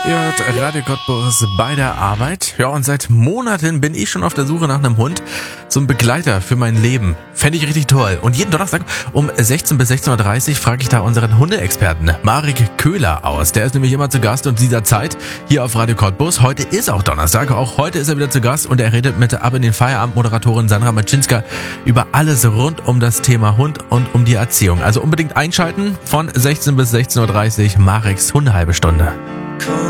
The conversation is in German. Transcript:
Ihr hört Radio Cottbus bei der Arbeit. Ja, und seit Monaten bin ich schon auf der Suche nach einem Hund, so ein Begleiter für mein Leben. Fände ich richtig toll. Und jeden Donnerstag um 16 bis 16.30 Uhr frage ich da unseren Hundeexperten Marek Köhler aus. Der ist nämlich immer zu Gast und dieser Zeit hier auf Radio Cottbus. Heute ist auch Donnerstag. Auch heute ist er wieder zu Gast und er redet mit Ab in den Feierabend-Moderatorin Sandra Matschinska über alles rund um das Thema Hund und um die Erziehung. Also unbedingt einschalten von 16 bis 16.30 Uhr Mareks Hundehalbe Stunde.